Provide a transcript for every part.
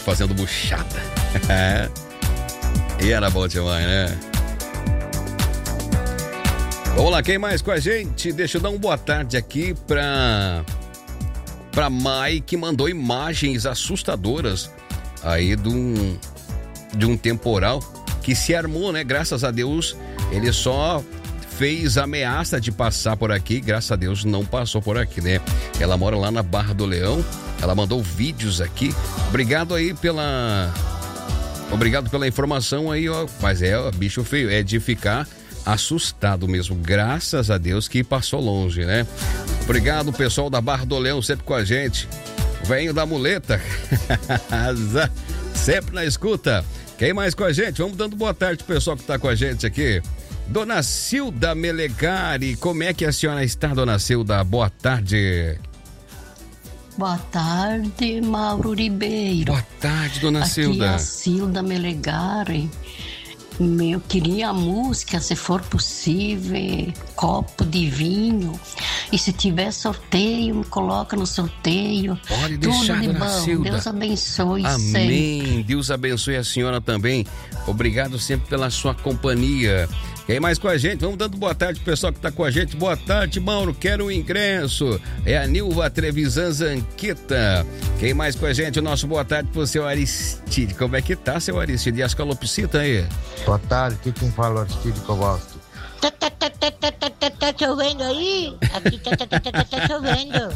fazendo buchada. E era bom demais, né? Vamos lá, quem mais com a gente? Deixa eu dar uma boa tarde aqui pra Mai, que mandou imagens assustadoras aí de um temporal que se armou, né? Graças a Deus, ele só fez ameaça de passar por aqui, graças a Deus não passou por aqui, né? Ela mora lá na Barra do Leão, ela mandou vídeos aqui. Obrigado pela informação aí, ó. Mas bicho feio, é de ficar assustado mesmo, graças a Deus que passou longe, né? Obrigado, pessoal da Barra do Leão, sempre com a gente. Venho da muleta, sempre na escuta. Quem mais com a gente? Vamos dando boa tarde pro pessoal que tá com a gente aqui. Dona Cilda Melegari, como é que a senhora está, Dona Cilda? Boa tarde. Boa tarde, Mauro Ribeiro. Boa tarde, Dona Cilda. Aqui é a Cilda Melegari. Eu queria a música, se for possível, copo de vinho. E se tiver sorteio, me coloca no sorteio. Pode deixar, tudo de Dona bom. Cilda. Deus abençoe Amém. sempre. Deus abençoe a senhora também. Obrigado sempre pela sua companhia. Quem mais com a gente? Vamos dando boa tarde pro pessoal que tá com a gente. Boa tarde, Mauro. Quero um ingresso. É a Nilva Trevisan Zanqueta. Quem mais com a gente? O nosso boa tarde pro seu Aristide. Como é que tá, seu Aristide? E as calopsita aí? Boa tarde. Aqui quem fala é Aristide Cobalto. Tá chovendo aí? Aqui tá chovendo.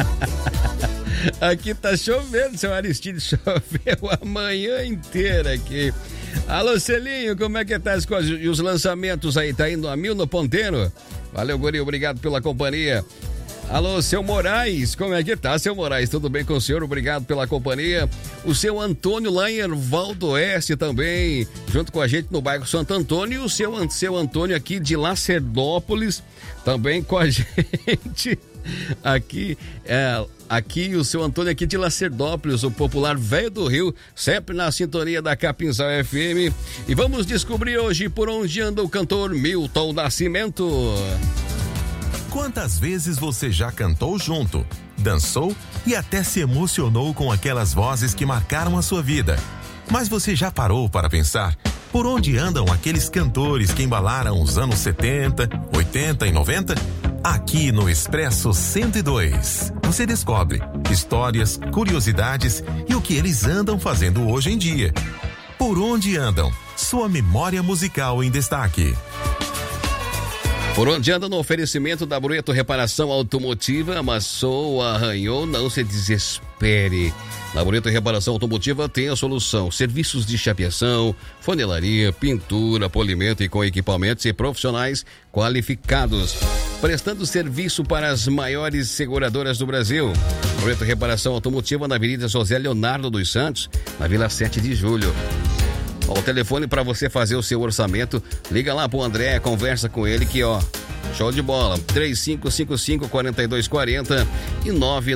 Aqui tá chovendo, seu Aristide. Choveu a manhã inteira aqui. Alô, Celinho, como é que tá as coisas? E os lançamentos aí, tá indo a 1000 no ponteiro? Valeu, guri, obrigado pela companhia. Alô, seu Moraes, como é que tá, seu Moraes? Tudo bem com o senhor? Obrigado pela companhia. O seu Antônio lá em Ervaldo Oeste também, junto com a gente no bairro Santo Antônio. E o seu Antônio aqui de Lacerdópolis, também com a gente. Aqui o seu Antônio aqui de Lacerdópolis, o popular velho do Rio, sempre na sintonia da Capinzal FM. E vamos descobrir hoje por onde anda o cantor Milton Nascimento. Quantas vezes você já cantou junto, dançou e até se emocionou com aquelas vozes que marcaram a sua vida? Mas você já parou para pensar por onde andam aqueles cantores que embalaram os anos 70, 80 e 90? Aqui no Expresso 102, você descobre histórias, curiosidades e o que eles andam fazendo hoje em dia. Por onde andam? Sua memória musical em destaque. Por onde anda no oferecimento da Brueto Reparação Automotiva, amassou, arranhou, não se desespere. Na Brueto Reparação Automotiva tem a solução. Serviços de chapeação, funilaria, pintura, polimento e com equipamentos e profissionais qualificados. Prestando serviço para as maiores seguradoras do Brasil. Brueto Reparação Automotiva na Avenida José Leonardo dos Santos, na Vila 7 de Julho. O telefone para você fazer o seu orçamento, liga lá pro André, conversa com ele que show de bola, 3555-4240 e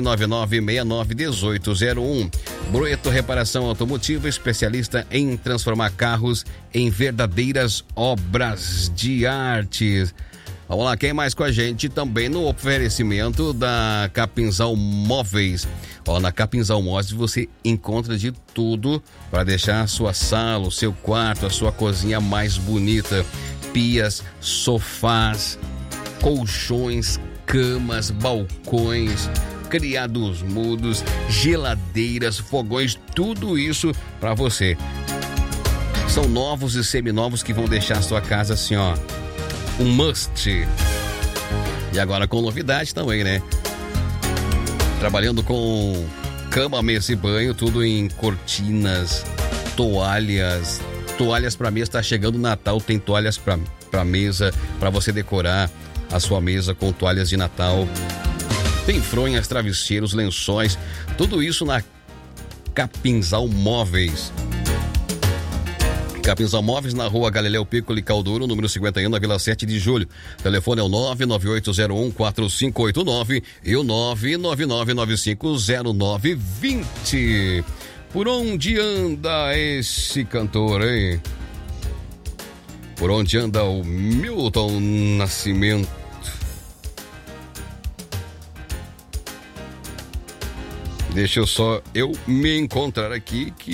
999-691801. Brueto Reparação Automotiva, especialista em transformar carros em verdadeiras obras de arte. Vamos lá, quem mais com a gente também no oferecimento da Capinzal Móveis. Na Capinzal Móveis você encontra de tudo para deixar a sua sala, o seu quarto, a sua cozinha mais bonita. Pias, sofás, colchões, camas, balcões, criados mudos, geladeiras, fogões, tudo isso para você. São novos e seminovos que vão deixar a sua casa assim, um must. E agora com novidade também, né? Trabalhando com cama, mesa e banho, tudo em cortinas, toalhas. Toalhas para mesa, tá chegando o Natal, tem toalhas para mesa, para você decorar a sua mesa com toalhas de Natal. Tem fronhas, travesseiros, lençóis, tudo isso na Capinzal Móveis. Capinzal Móveis na rua Galileu Piccoli Calduro, número 51, na Vila 7 de Julho. Telefone é o 99801-4589 e o 999950920. Por onde anda esse cantor, hein? Por onde anda o Milton Nascimento? Deixa eu me encontrar aqui que